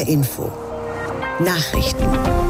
NDR Info. Nachrichten.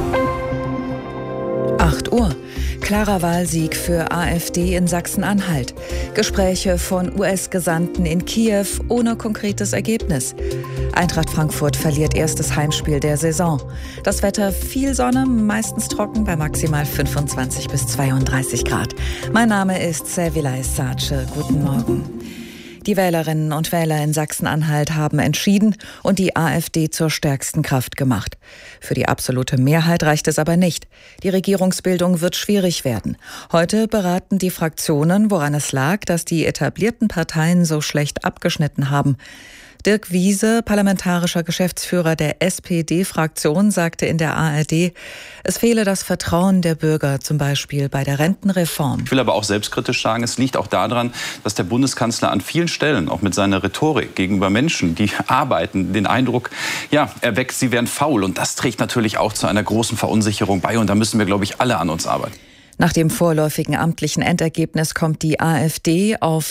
8 Uhr. Klarer Wahlsieg für AfD in Sachsen-Anhalt. Gespräche von US-Gesandten in Kiew ohne konkretes Ergebnis. Eintracht Frankfurt verliert erstes Heimspiel der Saison. Das Wetter viel Sonne, meistens trocken bei maximal 25 bis 32 Grad. Mein Name ist Servilay Sace. Guten Morgen. Die Wählerinnen und Wähler in Sachsen-Anhalt haben entschieden und die AfD zur stärksten Kraft gemacht. Für die absolute Mehrheit reicht es aber nicht. Die Regierungsbildung wird schwierig werden. Heute beraten die Fraktionen, woran es lag, dass die etablierten Parteien so schlecht abgeschnitten haben. Dirk Wiese, parlamentarischer Geschäftsführer der SPD-Fraktion, sagte in der ARD, es fehle das Vertrauen der Bürger, zum Beispiel bei der Rentenreform. Ich will aber auch selbstkritisch sagen, es liegt auch daran, dass der Bundeskanzler an vielen Stellen, auch mit seiner Rhetorik gegenüber Menschen, die arbeiten, den Eindruck erweckt, sie wären faul. Und das trägt natürlich auch zu einer großen Verunsicherung bei. Und da müssen wir, glaube ich, alle an uns arbeiten. Nach dem vorläufigen amtlichen Endergebnis kommt die AfD auf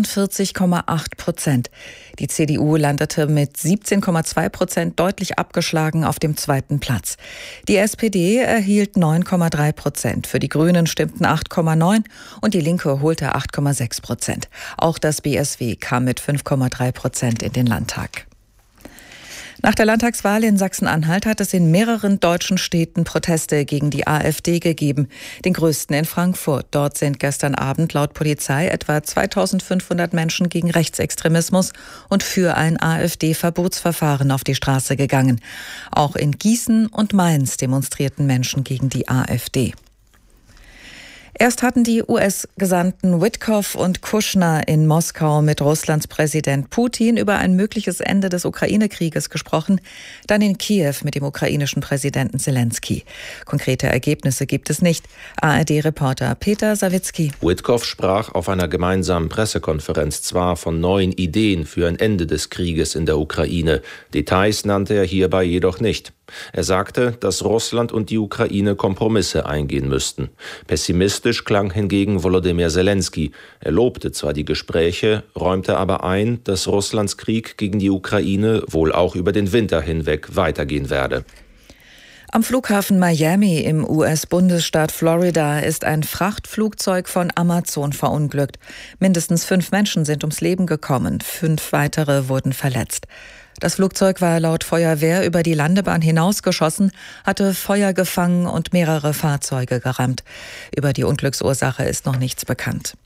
43,8%. Die CDU landete mit 17,2% deutlich abgeschlagen auf dem zweiten Platz. Die SPD erhielt 9,3%. Für die Grünen stimmten 8,9% und die Linke holte 8,6%. Auch das BSW kam mit 5,3% in den Landtag. Nach der Landtagswahl in Sachsen-Anhalt hat es in mehreren deutschen Städten Proteste gegen die AfD gegeben. Den größten in Frankfurt. Dort sind gestern Abend laut Polizei etwa 2500 Menschen gegen Rechtsextremismus und für ein AfD-Verbotsverfahren auf die Straße gegangen. Auch in Gießen und Mainz demonstrierten Menschen gegen die AfD. Erst hatten die US-Gesandten Witkoff und Kushner in Moskau mit Russlands Präsident Putin über ein mögliches Ende des Ukraine-Krieges gesprochen, dann in Kiew mit dem ukrainischen Präsidenten Zelensky. Konkrete Ergebnisse gibt es nicht. ARD-Reporter Peter Sawicki. Witkoff sprach auf einer gemeinsamen Pressekonferenz zwar von neuen Ideen für ein Ende des Krieges in der Ukraine. Details nannte er hierbei jedoch nicht. Er sagte, dass Russland und die Ukraine Kompromisse eingehen müssten. Pessimistisch klang hingegen Volodymyr Zelensky. Er lobte zwar die Gespräche, räumte aber ein, dass Russlands Krieg gegen die Ukraine wohl auch über den Winter hinweg weitergehen werde. Am Flughafen Miami im US-Bundesstaat Florida ist ein Frachtflugzeug von Amazon verunglückt. Mindestens 5 Menschen sind ums Leben gekommen, 5 weitere wurden verletzt. Das Flugzeug war laut Feuerwehr über die Landebahn hinausgeschossen, hatte Feuer gefangen und mehrere Fahrzeuge gerammt. Über die Unglücksursache ist noch nichts bekannt.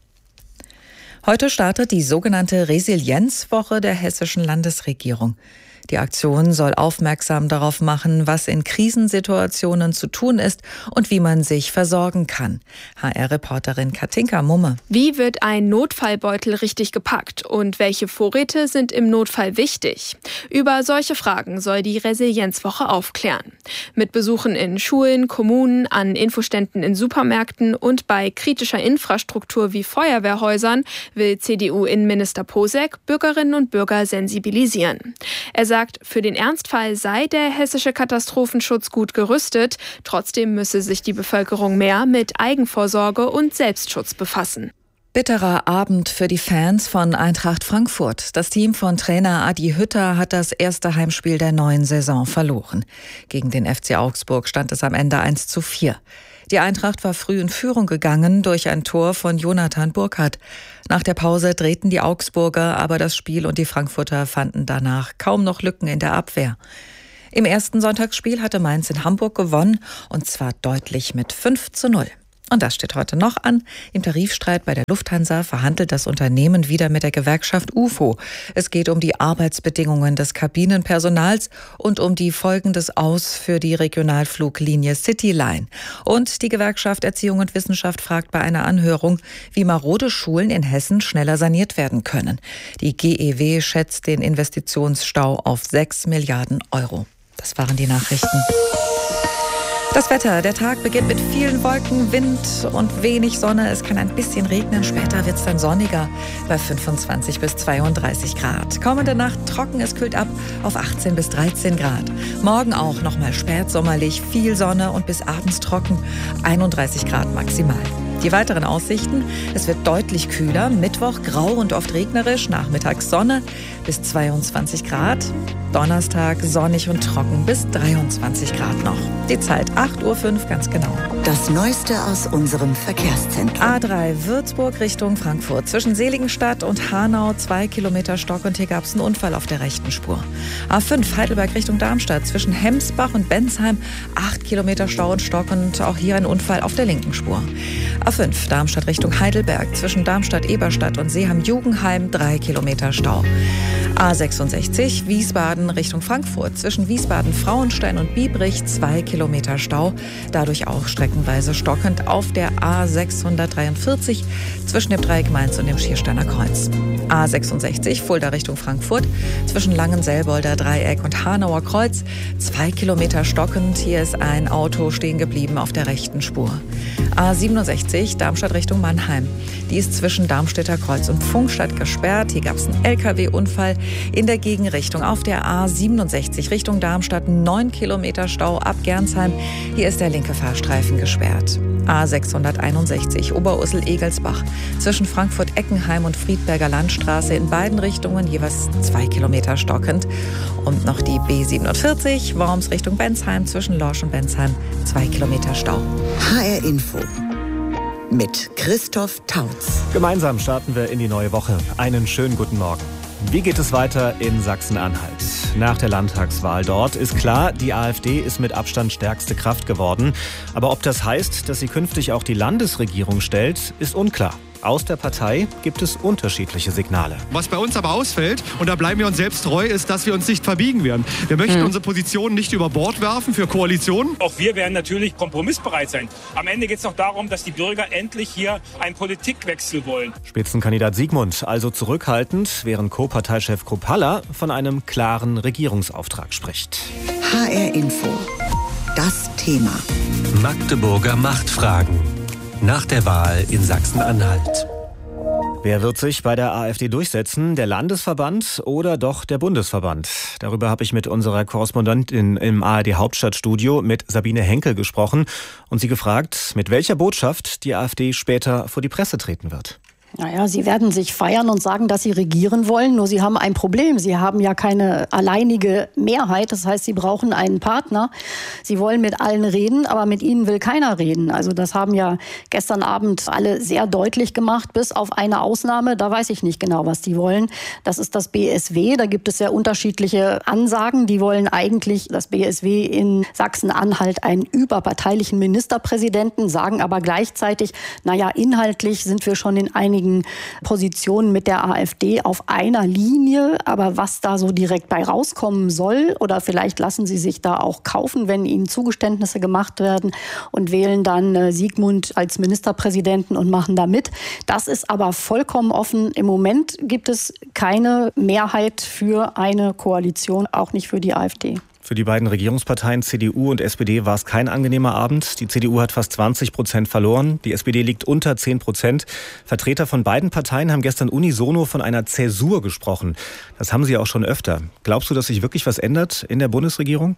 Heute startet die sogenannte Resilienzwoche der hessischen Landesregierung. Die Aktion soll aufmerksam darauf machen, was in Krisensituationen zu tun ist und wie man sich versorgen kann. HR-Reporterin Katinka Mumme. Wie wird ein Notfallbeutel richtig gepackt und welche Vorräte sind im Notfall wichtig? Über solche Fragen soll die Resilienzwoche aufklären. Mit Besuchen in Schulen, Kommunen, an Infoständen in Supermärkten und bei kritischer Infrastruktur wie Feuerwehrhäusern will CDU-Innenminister Posek Bürgerinnen und Bürger sensibilisieren. Er sagt, für den Ernstfall sei der hessische Katastrophenschutz gut gerüstet. Trotzdem müsse sich die Bevölkerung mehr mit Eigenvorsorge und Selbstschutz befassen. Bitterer Abend für die Fans von Eintracht Frankfurt. Das Team von Trainer Adi Hütter hat das erste Heimspiel der neuen Saison verloren. Gegen den FC Augsburg stand es am Ende 1:4. Die Eintracht war früh in Führung gegangen durch ein Tor von Jonathan Burkhardt. Nach der Pause drehten die Augsburger, aber das Spiel und die Frankfurter fanden danach kaum noch Lücken in der Abwehr. Im ersten Sonntagsspiel hatte Mainz in Hamburg gewonnen, und zwar deutlich mit 5:0. Und das steht heute noch an. Im Tarifstreit bei der Lufthansa verhandelt das Unternehmen wieder mit der Gewerkschaft UFO. Es geht um die Arbeitsbedingungen des Kabinenpersonals und um die Folgen des Aus für die Regionalfluglinie Cityline. Und die Gewerkschaft Erziehung und Wissenschaft fragt bei einer Anhörung, wie marode Schulen in Hessen schneller saniert werden können. Die GEW schätzt den Investitionsstau auf 6 Milliarden Euro. Das waren die Nachrichten. Das Wetter. Der Tag beginnt mit vielen Wolken, Wind und wenig Sonne. Es kann ein bisschen regnen. Später wird es dann sonniger bei 25 bis 32 Grad. Kommende Nacht trocken, es kühlt ab auf 18 bis 13 Grad. Morgen auch nochmal spätsommerlich, viel Sonne und bis abends trocken, 31 Grad maximal. Die weiteren Aussichten: Es wird deutlich kühler. Mittwoch grau und oft regnerisch. Nachmittags Sonne bis 22 Grad. Donnerstag sonnig und trocken bis 23 Grad noch. Die Zeit 8:05 Uhr ganz genau. Das Neueste aus unserem Verkehrszentrum. A3 Würzburg Richtung Frankfurt. Zwischen Seligenstadt und Hanau 2 Kilometer Stock und hier gab es einen Unfall auf der rechten Spur. A5 Heidelberg Richtung Darmstadt. Zwischen Hemsbach und Bensheim 8 Kilometer Stau und Stock und auch hier ein Unfall auf der linken Spur. A5 Darmstadt Richtung Heidelberg. Zwischen Darmstadt-Eberstadt und Seeham-Jugenheim 3 Kilometer Stau. A66 Wiesbaden Richtung Frankfurt. Zwischen Wiesbaden-Frauenstein und Biebrich 2 Kilometer Stau. Dadurch auch streckenweise stockend auf der A643 zwischen dem Dreieck Mainz und dem Schiersteiner Kreuz. A66 Fulda Richtung Frankfurt. Zwischen Langenselbolder Dreieck und Hanauer Kreuz 2 Kilometer stockend. Hier ist ein Auto stehen geblieben auf der rechten Spur. A67 Darmstadt Richtung Mannheim. Die ist zwischen Darmstädter Kreuz und Pfungstadt gesperrt. Hier gab es einen LKW-Unfall in der Gegenrichtung. Auf der A67 Richtung Darmstadt 9 Kilometer Stau ab Gernsheim. Hier ist der linke Fahrstreifen gesperrt. A661 Oberursel-Egelsbach. Zwischen Frankfurt-Eckenheim und Friedberger Landstraße in beiden Richtungen jeweils 2 Kilometer stockend. Und noch die B47 Worms Richtung Bensheim. Zwischen Lorsch und Bensheim 2 Kilometer Stau. HR Info mit Christoph Tautz. Gemeinsam starten wir in die neue Woche. Einen schönen guten Morgen. Wie geht es weiter in Sachsen-Anhalt? Nach der Landtagswahl dort ist klar, die AfD ist mit Abstand stärkste Kraft geworden. Aber ob das heißt, dass sie künftig auch die Landesregierung stellt, ist unklar. Aus der Partei gibt es unterschiedliche Signale. Was bei uns aber ausfällt, und da bleiben wir uns selbst treu, ist, dass wir uns nicht verbiegen werden. Wir möchten unsere Positionen nicht über Bord werfen für Koalitionen. Auch wir werden natürlich kompromissbereit sein. Am Ende geht es noch darum, dass die Bürger endlich hier einen Politikwechsel wollen. Spitzenkandidat Siegmund also zurückhaltend, während Co-Parteichef Kruppalla von einem klaren Regierungsauftrag spricht. HR Info. Das Thema. Magdeburger Machtfragen. Nach der Wahl in Sachsen-Anhalt. Wer wird sich bei der AfD durchsetzen? Der Landesverband oder doch der Bundesverband? Darüber habe ich mit unserer Korrespondentin im ARD-Hauptstadtstudio mit Sabine Henkel gesprochen und sie gefragt, mit welcher Botschaft die AfD später vor die Presse treten wird. Naja, sie werden sich feiern und sagen, dass sie regieren wollen, nur sie haben ein Problem. Sie haben ja keine alleinige Mehrheit, das heißt, sie brauchen einen Partner. Sie wollen mit allen reden, aber mit ihnen will keiner reden. Also das haben ja gestern Abend alle sehr deutlich gemacht, bis auf eine Ausnahme, da weiß ich nicht genau, was die wollen. Das ist das BSW, da gibt es sehr unterschiedliche Ansagen. Die wollen eigentlich, das BSW in Sachsen-Anhalt, einen überparteilichen Ministerpräsidenten, sagen aber gleichzeitig, naja, inhaltlich sind wir schon in einigen Positionen mit der AfD auf einer Linie, aber was da so direkt bei rauskommen soll oder vielleicht lassen sie sich da auch kaufen, wenn ihnen Zugeständnisse gemacht werden und wählen dann Siegmund als Ministerpräsidenten und machen da mit. Das ist aber vollkommen offen. Im Moment gibt es keine Mehrheit für eine Koalition, auch nicht für die AfD. Für die beiden Regierungsparteien CDU und SPD war es kein angenehmer Abend. Die CDU hat fast 20% verloren. Die SPD liegt unter 10%. Vertreter von beiden Parteien haben gestern unisono von einer Zäsur gesprochen. Das haben sie auch schon öfter. Glaubst du, dass sich wirklich was ändert in der Bundesregierung?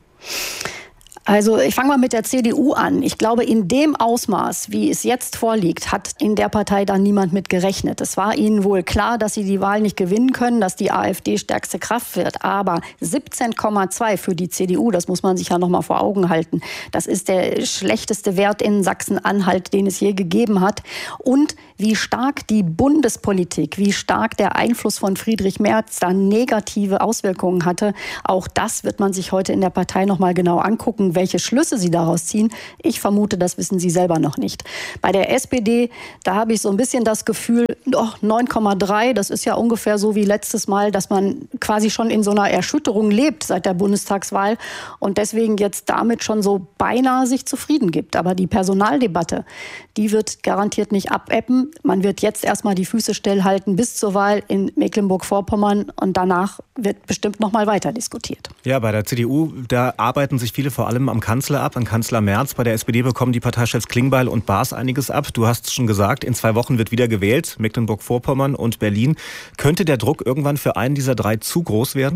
Also ich fange mal mit der CDU an. Ich glaube, in dem Ausmaß, wie es jetzt vorliegt, hat in der Partei da niemand mit gerechnet. Es war ihnen wohl klar, dass sie die Wahl nicht gewinnen können, dass die AfD stärkste Kraft wird. Aber 17,2 für die CDU, das muss man sich ja noch mal vor Augen halten. Das ist der schlechteste Wert in Sachsen-Anhalt, den es je gegeben hat. Und wie stark die Bundespolitik, wie stark der Einfluss von Friedrich Merz da negative Auswirkungen hatte, auch das wird man sich heute in der Partei noch mal genau angucken. Welche Schlüsse sie daraus ziehen, ich vermute, das wissen sie selber noch nicht. Bei der SPD, da habe ich so ein bisschen das Gefühl, 9,3, das ist ja ungefähr so wie letztes Mal, dass man quasi schon in so einer Erschütterung lebt seit der Bundestagswahl und deswegen jetzt damit schon so beinahe sich zufrieden gibt. Aber die Personaldebatte, die wird garantiert nicht abebben. Man wird jetzt erstmal die Füße stillhalten bis zur Wahl in Mecklenburg-Vorpommern und danach wird bestimmt noch mal weiter diskutiert. Ja, bei der CDU, da arbeiten sich viele vor allem am Kanzler ab, an Kanzler Merz. Bei der SPD bekommen die Parteichefs Klingbeil und Baas einiges ab. Du hast es schon gesagt, in 2 Wochen wird wieder gewählt, Mecklenburg-Vorpommern und Berlin. Könnte der Druck irgendwann für einen dieser 3 zu groß werden?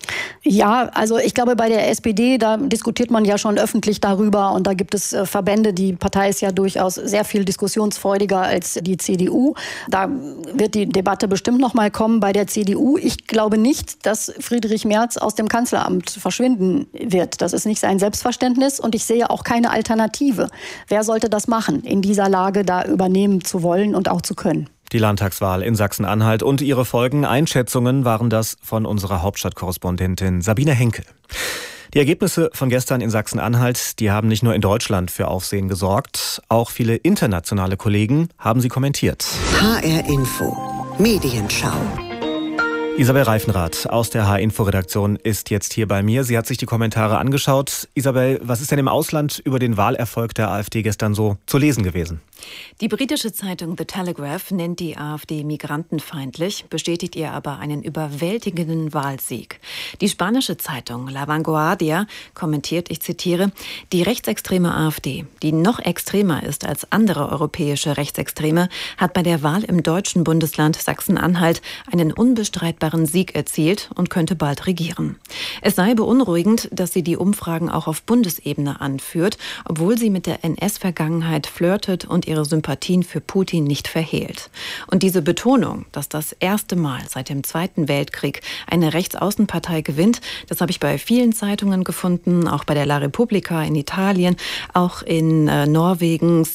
Ja, also ich glaube, bei der SPD, da diskutiert man ja schon öffentlich darüber und da gibt es Verbände, die Partei ist ja durchaus sehr viel diskussionsfreudiger als die CDU. Da wird die Debatte bestimmt noch mal kommen bei der CDU. Ich glaube nicht, dass Friedrich Merz aus dem Kanzleramt verschwinden wird. Das ist nicht sein Selbstverständnis und ich sehe auch keine Alternative. Wer sollte das machen, in dieser Lage da übernehmen zu wollen und auch zu können? Die Landtagswahl in Sachsen-Anhalt und ihre Folgen, Einschätzungen waren das von unserer Hauptstadtkorrespondentin Sabine Henkel. Die Ergebnisse von gestern in Sachsen-Anhalt, die haben nicht nur in Deutschland für Aufsehen gesorgt, auch viele internationale Kollegen haben sie kommentiert. HR Info, Medienschau. Isabel Reifenrath aus der HR-Info-Redaktion ist jetzt hier bei mir. Sie hat sich die Kommentare angeschaut. Isabel, was ist denn im Ausland über den Wahlerfolg der AfD gestern so zu lesen gewesen? Die britische Zeitung The Telegraph nennt die AfD migrantenfeindlich, bestätigt ihr aber einen überwältigenden Wahlsieg. Die spanische Zeitung La Vanguardia kommentiert, ich zitiere, die rechtsextreme AfD, die noch extremer ist als andere europäische Rechtsextreme, hat bei der Wahl im deutschen Bundesland Sachsen-Anhalt einen unbestreitbaren Sieg erzielt und könnte bald regieren. Es sei beunruhigend, dass sie die Umfragen auch auf Bundesebene anführt, obwohl sie mit der NS-Vergangenheit flirtet und ihre Sympathien für Putin nicht verhehlt. Und diese Betonung, dass das erste Mal seit dem Zweiten Weltkrieg eine Rechtsaußenpartei gewinnt, das habe ich bei vielen Zeitungen gefunden, auch bei der La Repubblica in Italien, auch in Norwegen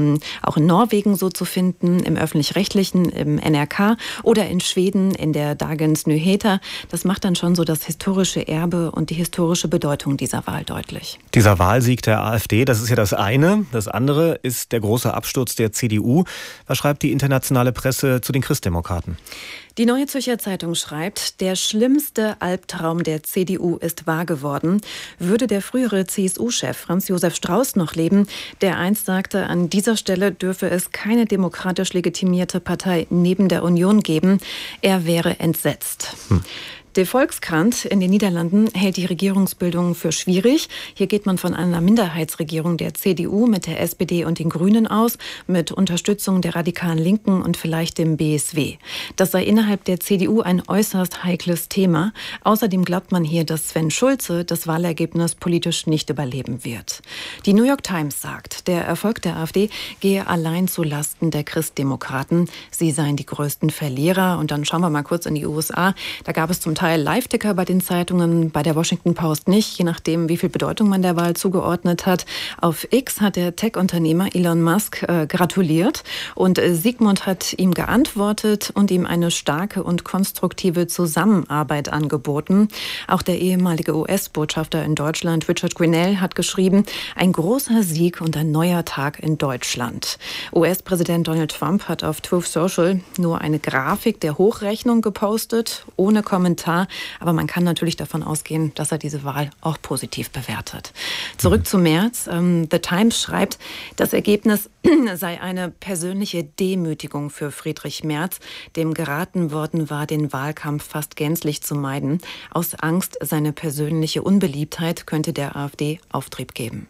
so zu finden, im Öffentlich-Rechtlichen, im NRK oder in Schweden in der Dagens Nyheter. Das macht dann schon so das historische Erbe und die historische Bedeutung dieser Wahl deutlich. Dieser Wahlsieg der AfD, das ist ja das eine. Das andere ist der große Absturz der CDU. Was schreibt die internationale Presse zu den Christdemokraten? Die Neue Zürcher Zeitung schreibt, der schlimmste Albtraum der CDU ist wahr geworden. Würde der frühere CSU-Chef Franz Josef Strauß noch leben, der einst sagte, an dieser Stelle dürfe es keine demokratisch legitimierte Partei neben der Union geben, er wäre entsetzt. Der Volkskrant in den Niederlanden hält die Regierungsbildung für schwierig. Hier geht man von einer Minderheitsregierung der CDU mit der SPD und den Grünen aus, mit Unterstützung der radikalen Linken und vielleicht dem BSW. Das sei innerhalb der CDU ein äußerst heikles Thema. Außerdem glaubt man hier, dass Sven Schulze das Wahlergebnis politisch nicht überleben wird. Die New York Times sagt, der Erfolg der AfD gehe allein zu Lasten der Christdemokraten. Sie seien die größten Verlierer. Und dann schauen wir mal kurz in die USA. Da gab es zum Teil Live-Ticker bei den Zeitungen, bei der Washington Post nicht, je nachdem, wie viel Bedeutung man der Wahl zugeordnet hat. Auf X hat der Tech-Unternehmer Elon Musk gratuliert und Sigmund hat ihm geantwortet und ihm eine starke und konstruktive Zusammenarbeit angeboten. Auch der ehemalige US-Botschafter in Deutschland, Richard Grenell, hat geschrieben, ein großer Sieg und ein neuer Tag in Deutschland. US-Präsident Donald Trump hat auf Truth Social nur eine Grafik der Hochrechnung gepostet, ohne Kommentar. Aber man kann natürlich davon ausgehen, dass er diese Wahl auch positiv bewertet. Zurück zu Merz. The Times schreibt, das Ergebnis sei eine persönliche Demütigung für Friedrich Merz, dem geraten worden war, den Wahlkampf fast gänzlich zu meiden. Aus Angst, seine persönliche Unbeliebtheit könnte der AfD Auftrieb geben.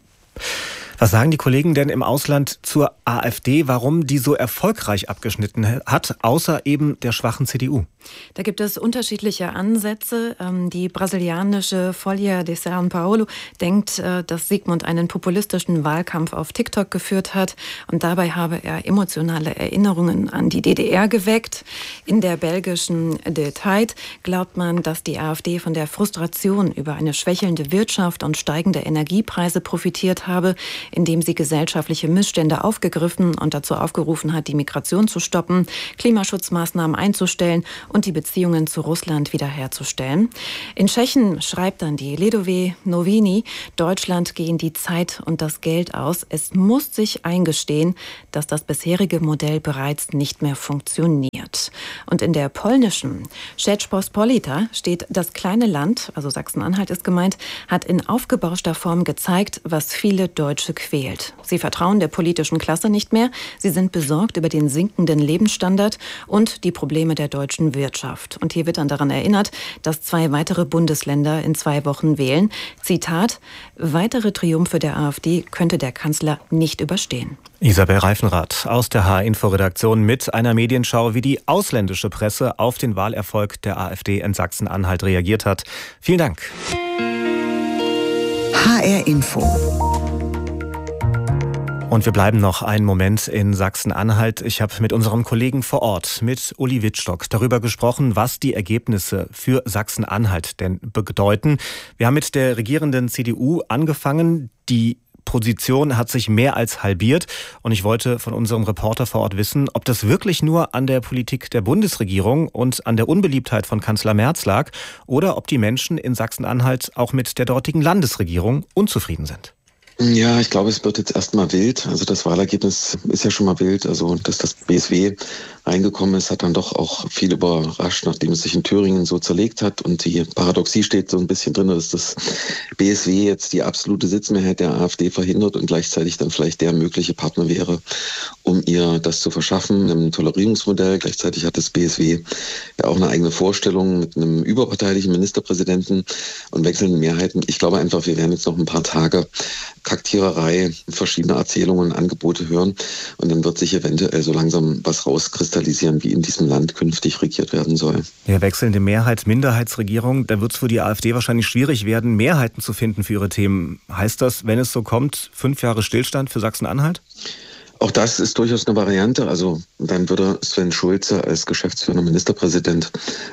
Was sagen die Kollegen denn im Ausland zur AfD, warum die so erfolgreich abgeschnitten hat, außer eben der schwachen CDU? Da gibt es unterschiedliche Ansätze. Die brasilianische Folha de São Paulo denkt, dass Sigmund einen populistischen Wahlkampf auf TikTok geführt hat und dabei habe er emotionale Erinnerungen an die DDR geweckt. In der belgischen De Tijd glaubt man, dass die AfD von der Frustration über eine schwächelnde Wirtschaft und steigende Energiepreise profitiert habe, indem sie gesellschaftliche Missstände aufgegriffen und dazu aufgerufen hat, die Migration zu stoppen, Klimaschutzmaßnahmen einzustellen und die Beziehungen zu Russland wiederherzustellen. In Tschechien schreibt dann die Ledové Noviny, Deutschland gehen die Zeit und das Geld aus. Es muss sich eingestehen, dass das bisherige Modell bereits nicht mehr funktioniert. Und in der polnischen Rzeczpospolita steht, das kleine Land, also Sachsen-Anhalt ist gemeint, hat in aufgebauschter Form gezeigt, was viele Deutsche quält. Sie vertrauen der politischen Klasse nicht mehr. Sie sind besorgt über den sinkenden Lebensstandard und die Probleme der deutschen Wirtschaft. Und hier wird dann daran erinnert, dass 2 weitere Bundesländer in 2 Wochen wählen. Zitat: Weitere Triumphe der AfD könnte der Kanzler nicht überstehen. Isabel Reifenrath aus der H-Info-Redaktion mit einer Medienschau, wie die ausländische Presse auf den Wahlerfolg der AfD in Sachsen-Anhalt reagiert hat. Vielen Dank. HR Info. Und wir bleiben noch einen Moment in Sachsen-Anhalt. Ich habe mit unserem Kollegen vor Ort, mit Uli Wittstock, darüber gesprochen, was die Ergebnisse für Sachsen-Anhalt denn bedeuten. Wir haben mit der regierenden CDU angefangen. Die Position hat sich mehr als halbiert. Und ich wollte von unserem Reporter vor Ort wissen, ob das wirklich nur an der Politik der Bundesregierung und an der Unbeliebtheit von Kanzler Merz lag oder ob die Menschen in Sachsen-Anhalt auch mit der dortigen Landesregierung unzufrieden sind. Ja, ich glaube, es wird jetzt erstmal wild. Also das Wahlergebnis ist ja schon mal wild. Also dass das BSW reingekommen ist, hat dann doch auch viel überrascht, nachdem es sich in Thüringen so zerlegt hat. Und die Paradoxie steht so ein bisschen drin, dass das BSW jetzt die absolute Sitzmehrheit der AfD verhindert und gleichzeitig dann vielleicht der mögliche Partner wäre, um ihr das zu verschaffen, einem Tolerierungsmodell. Gleichzeitig hat das BSW ja auch eine eigene Vorstellung mit einem überparteilichen Ministerpräsidenten und wechselnden Mehrheiten. Ich glaube einfach, wir werden jetzt noch ein paar Tage Kaktiererei, verschiedene Erzählungen und Angebote hören und dann wird sich eventuell so langsam was rauskristallisieren, wie in diesem Land künftig regiert werden soll. Ja, wechselnde Mehrheit, Minderheitsregierung, da wird es für die AfD wahrscheinlich schwierig werden, Mehrheiten zu finden für ihre Themen. Heißt das, wenn es so kommt, 5 Jahre Stillstand für Sachsen-Anhalt? Auch das ist durchaus eine Variante. Also dann würde Sven Schulze als geschäftsführender Ministerpräsident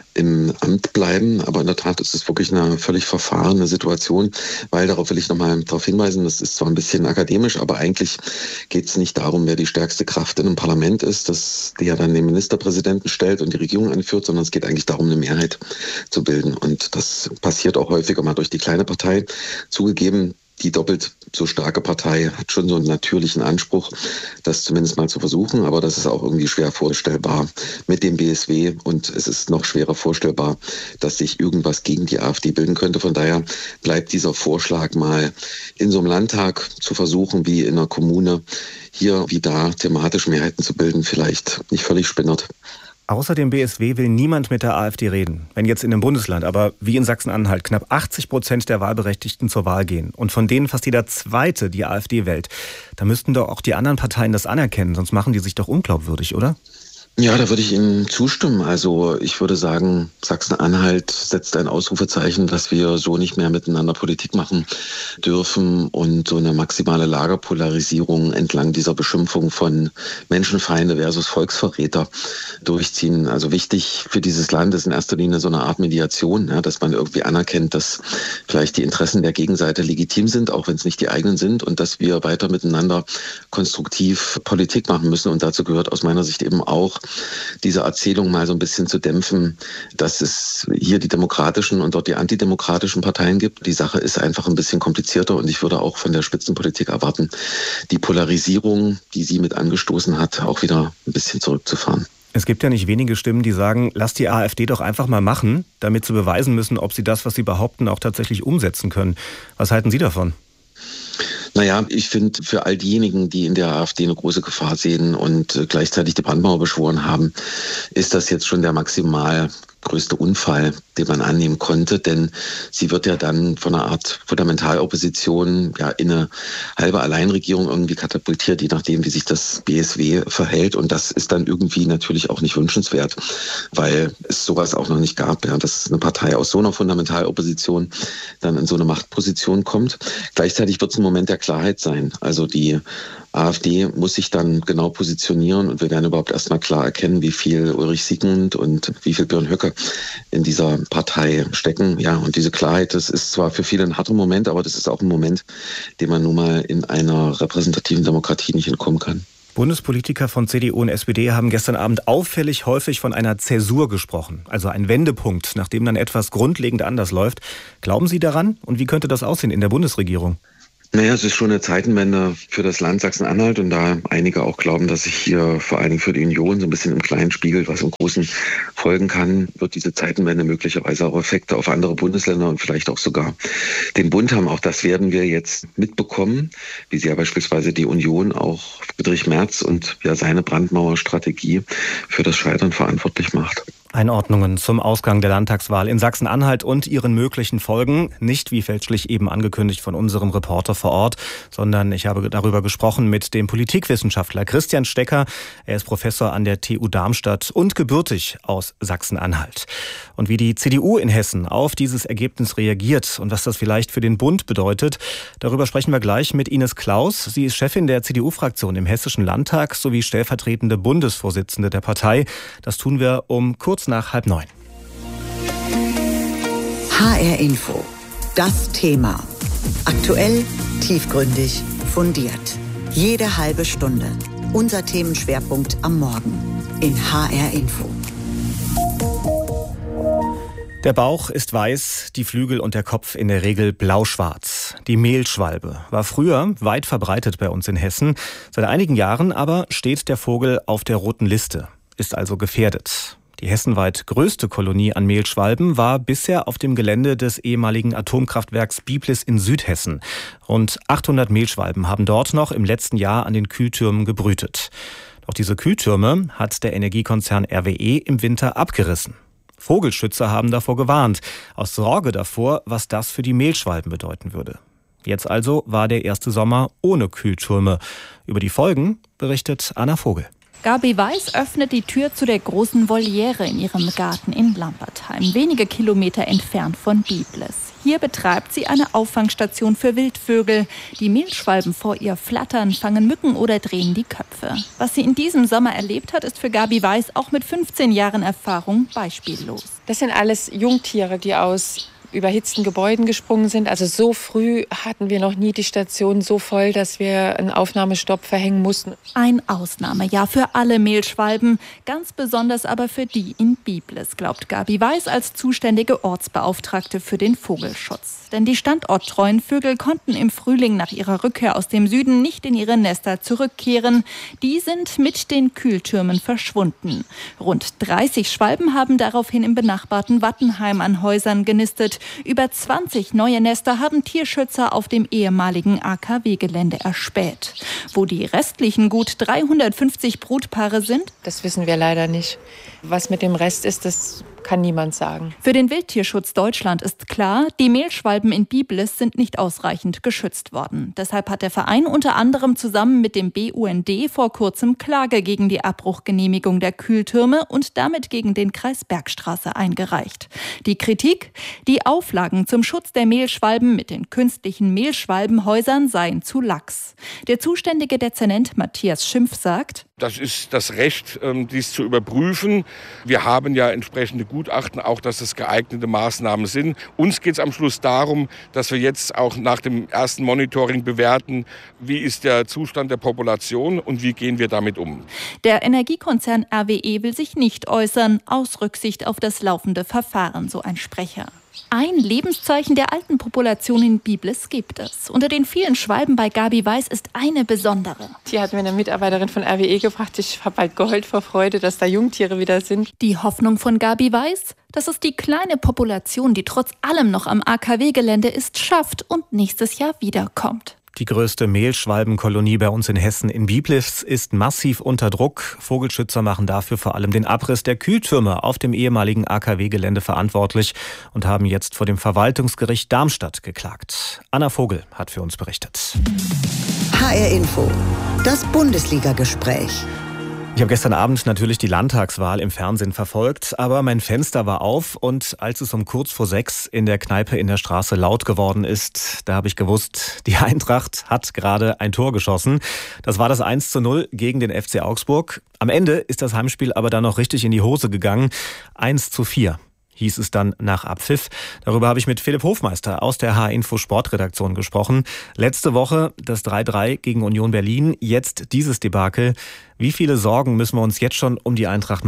im Amt bleiben. Aber in der Tat ist es wirklich eine völlig verfahrene Situation, weil, darauf will ich nochmal darauf hinweisen, das ist zwar ein bisschen akademisch, aber eigentlich geht es nicht darum, wer die stärkste Kraft in einem Parlament ist, der dann den Ministerpräsidenten stellt und die Regierung anführt, sondern es geht eigentlich darum, eine Mehrheit zu bilden. Und das passiert auch häufiger mal durch die kleine Partei. Zugegeben, die doppelt so starke Partei hat schon so einen natürlichen Anspruch, das zumindest mal zu versuchen. Aber das ist auch irgendwie schwer vorstellbar mit dem BSW. Und es ist noch schwerer vorstellbar, dass sich irgendwas gegen die AfD bilden könnte. Von daher bleibt dieser Vorschlag mal in so einem Landtag zu versuchen, wie in einer Kommune, hier wie da thematisch Mehrheiten zu bilden, vielleicht nicht völlig spinnert. Außer dem BSW will niemand mit der AfD reden. Wenn jetzt in einem Bundesland, aber wie in Sachsen-Anhalt, knapp 80% der Wahlberechtigten zur Wahl gehen und von denen fast jeder Zweite die AfD wählt, da müssten doch auch die anderen Parteien das anerkennen, sonst machen die sich doch unglaubwürdig, oder? Ja, da würde ich Ihnen zustimmen. Also ich würde sagen, Sachsen-Anhalt setzt ein Ausrufezeichen, dass wir so nicht mehr miteinander Politik machen dürfen und so eine maximale Lagerpolarisierung entlang dieser Beschimpfung von Menschenfeinde versus Volksverräter durchziehen. Also wichtig für dieses Land ist in erster Linie so eine Art Mediation, ja, dass man irgendwie anerkennt, dass vielleicht die Interessen der Gegenseite legitim sind, auch wenn es nicht die eigenen sind, und dass wir weiter miteinander konstruktiv Politik machen müssen. Und dazu gehört aus meiner Sicht eben auch, diese Erzählung mal so ein bisschen zu dämpfen, dass es hier die demokratischen und dort die antidemokratischen Parteien gibt. Die Sache ist einfach ein bisschen komplizierter und ich würde auch von der Spitzenpolitik erwarten, die Polarisierung, die sie mit angestoßen hat, auch wieder ein bisschen zurückzufahren. Es gibt ja nicht wenige Stimmen, die sagen, lass die AfD doch einfach mal machen, damit sie beweisen müssen, ob sie das, was sie behaupten, auch tatsächlich umsetzen können. Was halten Sie davon? Naja, ich finde, für all diejenigen, die in der AfD eine große Gefahr sehen und gleichzeitig die Brandmauer beschworen haben, ist das jetzt schon der maximal größte Unfall, den man annehmen konnte, denn sie wird ja dann von einer Art Fundamentalopposition ja in eine halbe Alleinregierung irgendwie katapultiert, je nachdem, wie sich das BSW verhält, und das ist dann irgendwie natürlich auch nicht wünschenswert, weil es sowas auch noch nicht gab, ja, dass eine Partei aus so einer Fundamentalopposition dann in so eine Machtposition kommt. Gleichzeitig wird es ein Moment der Klarheit sein, also die AfD muss sich dann genau positionieren und wir werden überhaupt erstmal klar erkennen, wie viel Ulrich Siegmund und wie viel Björn Höcke in dieser Partei stecken. Ja, und diese Klarheit, das ist zwar für viele ein harter Moment, aber das ist auch ein Moment, den man nun mal in einer repräsentativen Demokratie nicht entkommen kann. Bundespolitiker von CDU und SPD haben gestern Abend auffällig häufig von einer Zäsur gesprochen, also ein Wendepunkt, nachdem dann etwas grundlegend anders läuft. Glauben Sie daran und wie könnte das aussehen in der Bundesregierung? Naja, es ist schon eine Zeitenwende für das Land Sachsen-Anhalt und da einige auch glauben, dass sich hier vor allen Dingen für die Union so ein bisschen im Kleinen spiegelt, was im Großen folgen kann, wird diese Zeitenwende möglicherweise auch Effekte auf andere Bundesländer und vielleicht auch sogar den Bund haben. Auch das werden wir jetzt mitbekommen, wie sie ja beispielsweise die Union auch Friedrich Merz und ja seine Brandmauerstrategie für das Scheitern verantwortlich macht. Einordnungen zum Ausgang der Landtagswahl in Sachsen-Anhalt und ihren möglichen Folgen. Nicht wie fälschlich eben angekündigt von unserem Reporter vor Ort, sondern ich habe darüber gesprochen mit dem Politikwissenschaftler Christian Stecker. Er ist Professor an der TU Darmstadt und gebürtig aus Sachsen-Anhalt. Und wie die CDU in Hessen auf dieses Ergebnis reagiert und was das vielleicht für den Bund bedeutet, darüber sprechen wir gleich mit Ines Klaus. Sie ist Chefin der CDU-Fraktion im Hessischen Landtag sowie stellvertretende Bundesvorsitzende der Partei. Das tun wir um kurz nach 8:30. HR Info. Das Thema. Aktuell, tiefgründig, fundiert. Jede halbe Stunde. Unser Themenschwerpunkt am Morgen in HR Info. Der Bauch ist weiß, die Flügel und der Kopf in der Regel blau-schwarz. Die Mehlschwalbe war früher weit verbreitet bei uns in Hessen. Seit einigen Jahren aber steht der Vogel auf der roten Liste, ist also gefährdet. Die hessenweit größte Kolonie an Mehlschwalben war bisher auf dem Gelände des ehemaligen Atomkraftwerks Biblis in Südhessen. Rund 800 Mehlschwalben haben dort noch im letzten Jahr an den Kühltürmen gebrütet. Doch diese Kühltürme hat der Energiekonzern RWE im Winter abgerissen. Vogelschützer haben davor gewarnt, aus Sorge davor, was das für die Mehlschwalben bedeuten würde. Jetzt also war der erste Sommer ohne Kühltürme. Über die Folgen berichtet Anna Vogel. Gabi Weiß öffnet die Tür zu der großen Voliere in ihrem Garten in Lampertheim, wenige Kilometer entfernt von Biblis. Hier betreibt sie eine Auffangstation für Wildvögel. Die Mehlschwalben vor ihr flattern, fangen Mücken oder drehen die Köpfe. Was sie in diesem Sommer erlebt hat, ist für Gabi Weiß auch mit 15 Jahren Erfahrung beispiellos. Das sind alles Jungtiere, die aus überhitzten Gebäuden gesprungen sind. Also so früh hatten wir noch nie die Station so voll, dass wir einen Aufnahmestopp verhängen mussten. Ein Ausnahmejahr für alle Mehlschwalben, ganz besonders aber für die in Biblis, glaubt Gabi Weiß als zuständige Ortsbeauftragte für den Vogelschutz. Denn die standorttreuen Vögel konnten im Frühling nach ihrer Rückkehr aus dem Süden nicht in ihre Nester zurückkehren. Die sind mit den Kühltürmen verschwunden. Rund 30 Schwalben haben daraufhin im benachbarten Wattenheim an Häusern genistet. Über 20 neue Nester haben Tierschützer auf dem ehemaligen AKW-Gelände erspäht. Wo die restlichen gut 350 Brutpaare sind? Das wissen wir leider nicht. Was mit dem Rest ist, das kann niemand sagen. Für den Wildtierschutz Deutschland ist klar, die Mehlschwalben in Biblis sind nicht ausreichend geschützt worden. Deshalb hat der Verein unter anderem zusammen mit dem BUND vor kurzem Klage gegen die Abbruchgenehmigung der Kühltürme und damit gegen den Kreis Bergstraße eingereicht. Die Kritik? Die Auflagen zum Schutz der Mehlschwalben mit den künstlichen Mehlschwalbenhäusern seien zu lax. Der zuständige Dezernent Matthias Schimpf sagt: Das ist das Recht, dies zu überprüfen. Wir haben ja entsprechende Gutachten, auch dass es geeignete Maßnahmen sind. Uns geht es am Schluss darum, dass wir jetzt auch nach dem ersten Monitoring bewerten, wie ist der Zustand der Population und wie gehen wir damit um. Der Energiekonzern RWE will sich nicht äußern, aus Rücksicht auf das laufende Verfahren, so ein Sprecher. Ein Lebenszeichen der alten Population in Biblis gibt es. Unter den vielen Schwalben bei Gabi Weiß ist eine besondere. Die hat mir eine Mitarbeiterin von RWE gebracht. Ich habe halt geheult vor Freude, dass da Jungtiere wieder sind. Die Hoffnung von Gabi Weiß, dass es die kleine Population, die trotz allem noch am AKW-Gelände ist, schafft und nächstes Jahr wiederkommt. Die größte Mehlschwalbenkolonie bei uns in Hessen in Biblis ist massiv unter Druck. Vogelschützer machen dafür vor allem den Abriss der Kühltürme auf dem ehemaligen AKW-Gelände verantwortlich und haben jetzt vor dem Verwaltungsgericht Darmstadt geklagt. Anna Vogel hat für uns berichtet. HR Info, das Bundesliga-Gespräch. Ich habe gestern Abend natürlich die Landtagswahl im Fernsehen verfolgt, aber mein Fenster war auf und als es um kurz vor 6 in der Kneipe in der Straße laut geworden ist, da habe ich gewusst, die Eintracht hat gerade ein Tor geschossen. Das war das 1:0 gegen den FC Augsburg. Am Ende ist das Heimspiel aber dann noch richtig in die Hose gegangen. 1:4. hieß es dann nach Abpfiff. Darüber habe ich mit Philipp Hofmeister aus der H-Info Sportredaktion gesprochen. Letzte Woche das 3:3 gegen Union Berlin, jetzt dieses Debakel. Wie viele Sorgen müssen wir uns jetzt schon um die Eintracht machen?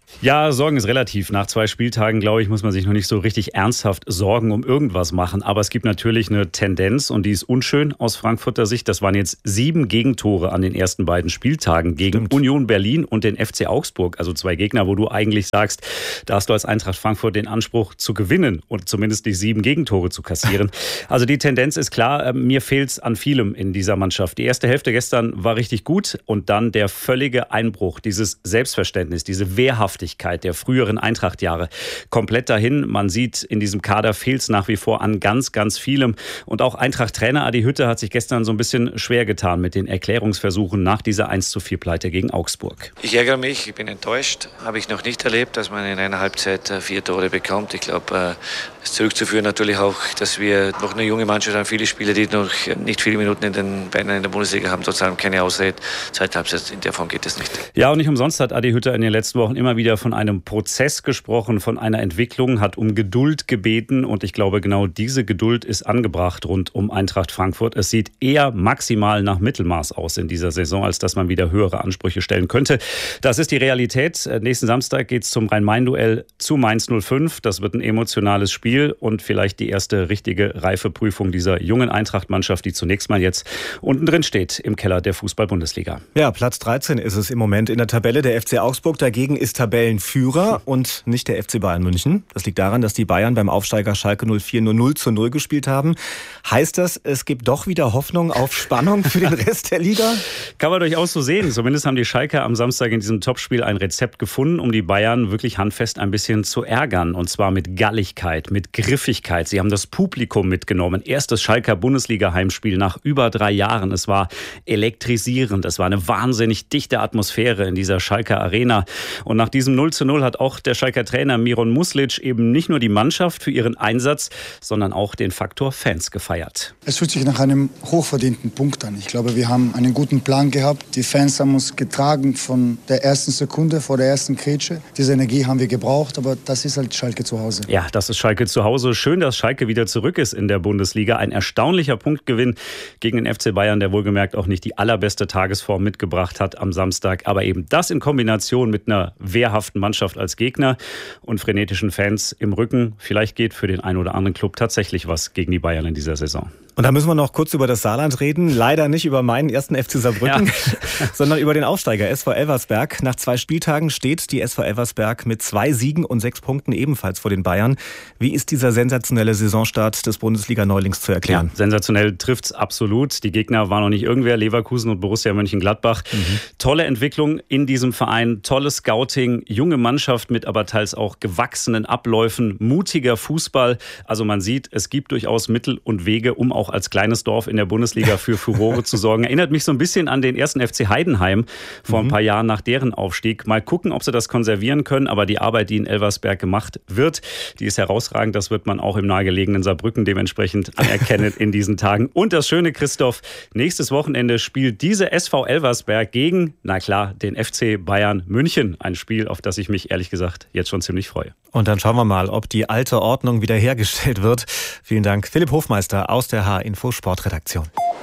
Ja, Sorgen ist relativ. Nach 2 Spieltagen, glaube ich, muss man sich noch nicht so richtig ernsthaft Sorgen um irgendwas machen. Aber es gibt natürlich eine Tendenz und die ist unschön aus Frankfurter Sicht. Das waren jetzt 7 Gegentore an den ersten beiden Spieltagen gegen Union Berlin und den FC Augsburg. Also 2 Gegner, wo du eigentlich sagst, da hast du als Eintracht Frankfurt den Anspruch zu gewinnen und zumindest die 7 Gegentore zu kassieren. Also die Tendenz ist klar, mir fehlt es an vielem in dieser Mannschaft. Die erste Hälfte gestern war richtig gut und dann der völlige Einbruch, dieses Selbstverständnis, diese Wehrhaftigkeit der früheren Eintracht-Jahre komplett dahin. Man sieht, in diesem Kader fehlt es nach wie vor an ganz, ganz vielem. Und auch Eintracht-Trainer Adi Hütter hat sich gestern so ein bisschen schwer getan mit den Erklärungsversuchen nach dieser 1:4-Pleite gegen Augsburg. Ich ärgere mich, ich bin enttäuscht. Habe ich noch nicht erlebt, dass man in einer Halbzeit 4 Tore bekommt. Ich glaube, es ist zurückzuführen natürlich auch, dass wir noch eine junge Mannschaft haben. Viele Spieler, die noch nicht viele Minuten in den Beinen in der Bundesliga haben, trotzdem keine Ausrede. Zweite Halbzeit, in der Form geht es nicht. Ja, und nicht umsonst hat Adi Hütter in den letzten Wochen immer wieder von einem Prozess gesprochen, von einer Entwicklung, hat um Geduld gebeten und ich glaube, genau diese Geduld ist angebracht rund um Eintracht Frankfurt. Es sieht eher maximal nach Mittelmaß aus in dieser Saison, als dass man wieder höhere Ansprüche stellen könnte. Das ist die Realität. Nächsten Samstag geht es zum Rhein-Main-Duell zu Mainz 05. Das wird ein emotionales Spiel und vielleicht die erste richtige Reifeprüfung dieser jungen Eintracht-Mannschaft, die zunächst mal jetzt unten drin steht im Keller der Fußball-Bundesliga. Ja, Platz 13 ist es im Moment in der Tabelle. Der FC Augsburg dagegen ist Tabellenführer und nicht der FC Bayern München. Das liegt daran, dass die Bayern beim Aufsteiger Schalke 04 nur 0:0 gespielt haben. Heißt das, es gibt doch wieder Hoffnung auf Spannung für den Rest der Liga? Kann man durchaus so sehen. Zumindest haben die Schalker am Samstag in diesem Topspiel ein Rezept gefunden, um die Bayern wirklich handfest ein bisschen zu ärgern. Und zwar mit Galligkeit, mit Griffigkeit. Sie haben das Publikum mitgenommen. Erstes Schalker Bundesliga-Heimspiel nach über 3 Jahren. Es war elektrisierend. Es war eine wahnsinnig dichte Atmosphäre in dieser Schalker Arena. Und nach diesem 0:0 hat auch der Schalker Trainer Miron Muslic eben nicht nur die Mannschaft für ihren Einsatz, sondern auch den Faktor Fans gefeiert. Es fühlt sich nach einem hochverdienten Punkt an. Ich glaube, wir haben einen guten Plan gehabt. Die Fans haben uns getragen von der ersten Sekunde, vor der ersten Grätsche. Diese Energie haben wir gebraucht, aber das ist halt Schalke zu Hause. Ja, das ist Schalke zu Hause. Schön, dass Schalke wieder zurück ist in der Bundesliga. Ein erstaunlicher Punktgewinn gegen den FC Bayern, der wohlgemerkt auch nicht die allerbeste Tagesform mitgebracht hat am Samstag. Aber eben das in Kombination mit einer wehrhaften Mannschaft als Gegner und frenetischen Fans im Rücken. Vielleicht geht für den einen oder anderen Club tatsächlich was gegen die Bayern in dieser Saison. Und da müssen wir noch kurz über das Saarland reden. Leider nicht über meinen ersten FC Saarbrücken, sondern über den Aufsteiger SV Elversberg. Nach 2 Spieltagen steht die SV Elversberg mit 2 Siegen und 6 Punkten ebenfalls vor den Bayern. Wie ist dieser sensationelle Saisonstart des Bundesliga-Neulings zu erklären? Ja, sensationell trifft's absolut. Die Gegner waren noch nicht irgendwer, Leverkusen und Borussia Mönchengladbach. Tolle Entwicklung in diesem Verein, tolles Scouting, junge Mannschaft mit aber teils auch gewachsenen Abläufen, mutiger Fußball. Also man sieht, es gibt durchaus Mittel und Wege, um auch als kleines Dorf in der Bundesliga für Furore zu sorgen. Erinnert mich so ein bisschen an den ersten FC Heidenheim vor ein paar Jahren nach deren Aufstieg. Mal gucken, ob sie das konservieren können. Aber die Arbeit, die in Elversberg gemacht wird, die ist herausragend. Das wird man auch im nahegelegenen Saarbrücken dementsprechend anerkennen in diesen Tagen. Und das Schöne, Christoph, nächstes Wochenende spielt diese SV Elversberg gegen, na klar, den FC Bayern München. Ein Spiel, auf das ich mich ehrlich gesagt jetzt schon ziemlich freue. Und dann schauen wir mal, ob die alte Ordnung wiederhergestellt wird. Vielen Dank, Philipp Hofmeister aus der HR-Info Sportredaktion.